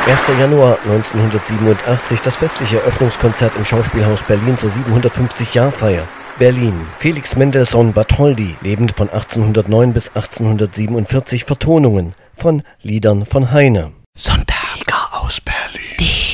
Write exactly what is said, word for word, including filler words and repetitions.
erster Januar neunzehnhundertsiebenundachtzig, das festliche Eröffnungskonzert im Schauspielhaus Berlin zur siebenhundertfünfzig-Jahr-Feier. Berlin. Felix Mendelssohn Bartholdy, lebend von achtzehnhundertneun bis achtzehnhundertsiebenundvierzig, Vertonungen von Liedern von Heine. Sonntag.